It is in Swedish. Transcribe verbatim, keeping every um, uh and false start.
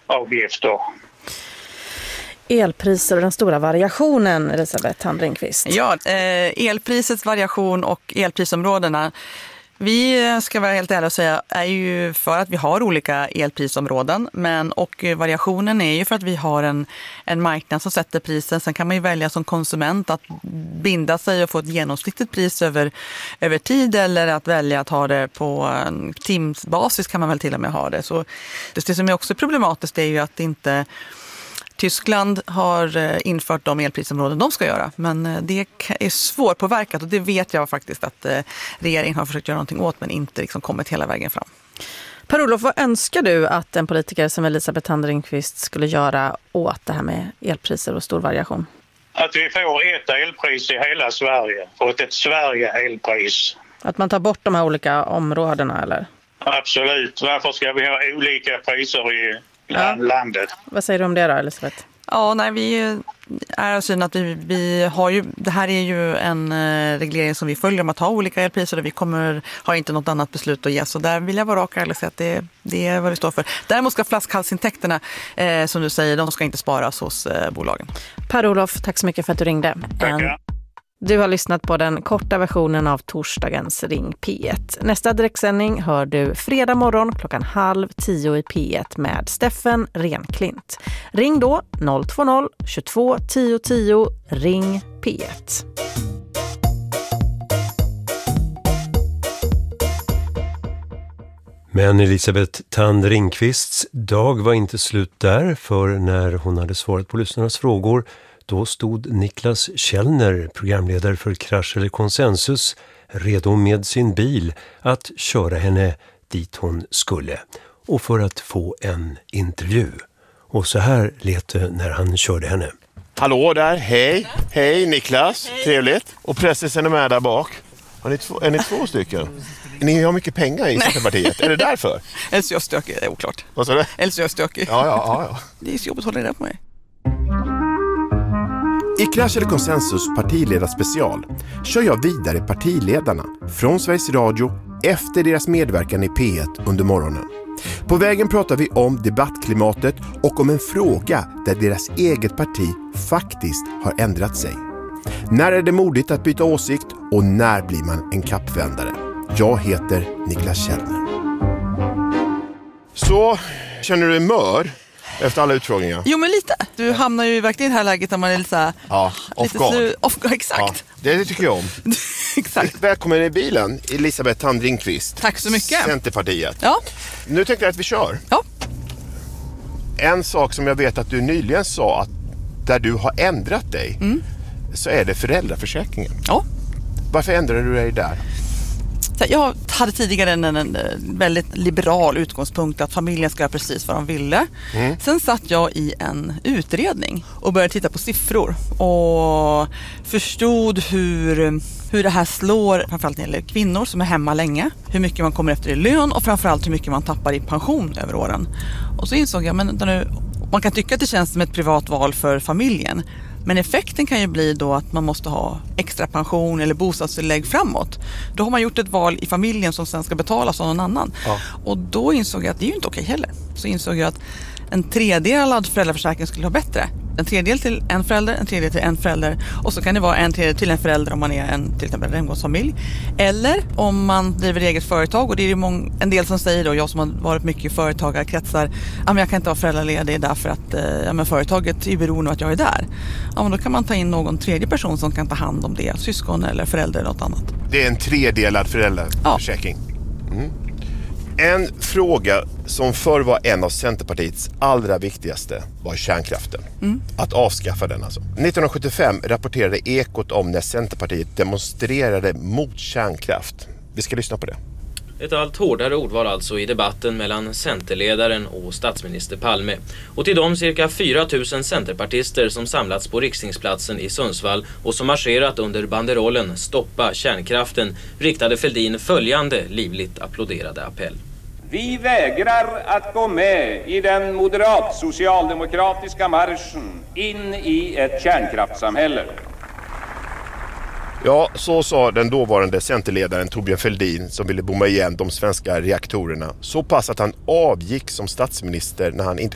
avgifter. Elpriser och den stora variationen, Elisabeth Thand-Ringqvist. Ja, eh, elprisets variation och elprisområdena. Vi ska vara helt ärliga och säga är ju för att vi har olika elprisområden, men och variationen är ju för att vi har en, en marknad som sätter prisen. Sen kan man ju välja som konsument att binda sig och få ett genomsnittligt pris över, över tid, eller att välja att ha det på en timsbasis kan man väl till och med ha det. Så det som är också problematiskt är ju att inte Tyskland har infört de elprisområden de ska göra, men det är svårpåverkat och det vet jag faktiskt att regeringen har försökt göra någonting åt, men inte liksom kommit hela vägen fram. Per-Olof, vad önskar du att en politiker som Elisabeth Thand-Ringqvist skulle göra åt det här med elpriser och stor variation? Att vi får ett elpris i hela Sverige och ett Sverige-elpris. Att man tar bort de här olika områdena, eller? Absolut. Varför ska vi ha olika priser i ja. landet? Vad säger du om det då, Elisabeth? Ja, nej, vi är syn att vi, vi har ju, det här är ju en reglering som vi följer om att ha olika elpriser och vi kommer ha inte något annat beslut att ge. Så där vill jag vara rak och säga att det, det är vad vi står för. Däremot ska flaskhalsintäkterna, eh, som du säger, de ska inte sparas hos eh, bolagen. Per-Olof, tack så mycket för att du ringde. Tackar. Du har lyssnat på den korta versionen av torsdagens Ring P ett. Nästa direktsändning hör du fredag morgon klockan halv tio i P ett med Steffen Renklint. Ring då noll två noll tjugotvå tio tio, ring P ett. Men Elisabeth Thand-Ringqvists dag var inte slut där, för när hon hade svarat på lyssnarnas frågor då stod Niklas Källner, programledare för Krasch eller Konsensus, redo med sin bil att köra henne dit hon skulle och för att få en intervju. Och så här lät det när han körde henne. Hallå där, hej, hej Niklas, hej. Trevligt. Och pressen är med där bak. Är ni två, är ni två stycken? Ni har mycket pengar i Centerpartiet, är det därför? Eller så är jag stökig, det är oklart. Vad sa du? Eller så är jag stökig. Ja, ja, ja, ja. Det är så jobbigt att hålla det på mig. I Krasch eller Konsensus partiledarspecial kör jag vidare partiledarna från Sveriges Radio efter deras medverkan i P ett under morgonen. På vägen pratar vi om debattklimatet och om en fråga där deras eget parti faktiskt har ändrat sig. När är det modigt att byta åsikt och när blir man en kappvändare? Jag heter Niklas Källner. Så, känner du dig mör efter alla utfrågningar? Jo, men lite. Du hamnar ju verkligen i det här läget där man är lite så här... Ja, off guard. Slu- off guard, exakt. Ja, det tycker jag om. Exakt. Välkommen i bilen, Elisabeth Thand-Ringqvist. Tack så mycket. Centerpartiet. Ja. Nu tänkte jag att vi kör. Ja. En sak som jag vet att du nyligen sa att där du har ändrat dig mm. så är det föräldraförsäkringen. Ja. Varför ändrade du dig där? Jag hade tidigare en, en väldigt liberal utgångspunkt att familjen ska göra precis vad de ville. Mm. Sen satt jag i en utredning och började titta på siffror och förstod hur, hur det här slår, framförallt när det gäller kvinnor som är hemma länge, hur mycket man kommer efter i lön och framförallt hur mycket man tappar i pension över åren. Och så insåg jag, men nu, man kan tycka att det känns som ett privat val för familjen. Men effekten kan ju bli då att man måste ha extra pension eller bostadstillägg framåt. Då har man gjort ett val i familjen som sen ska betalas av någon annan. Ja. Och då insåg jag att det är ju inte okej heller. Så insåg jag att en tredelad föräldraförsäkring skulle vara bättre. En tredjedel till en förälder, en tredjedel till en förälder. Och så kan det vara en tredjedel till en förälder om man är en till exempel regnbågsfamilj. Eller om man driver eget företag. Och det är ju mång- en del som säger då, jag som har varit mycket i företagarkretsar, ja, men jag kan inte vara föräldraledig därför att ja, men företaget är beroende av att jag är där. Ja, men då kan man ta in någon tredje person som kan ta hand om det. Syskon eller förälder eller något annat. Det är en tredelad föräldraförsäkring. Ja. Mm. En fråga som förr var en av Centerpartiets allra viktigaste var kärnkraften. Mm. Att avskaffa den alltså. nittonhundrasjuttiofem rapporterade Ekot om när Centerpartiet demonstrerade mot kärnkraft. Vi ska lyssna på det. Ett allt hårdare ord var alltså i debatten mellan Centerledaren och statsminister Palme. Och till de cirka fyra tusen centerpartister som samlats på Rikstingsplatsen i Sundsvall och som marscherat under banderollen Stoppa kärnkraften riktade Fälldin följande livligt applåderade appell. Vi vägrar att gå med i den moderat-socialdemokratiska marschen in i ett kärnkraftssamhälle. Ja, så sa den dåvarande centerledaren Thorbjörn Fälldin som ville bomma igen de svenska reaktorerna. Så pass att han avgick som statsminister när han inte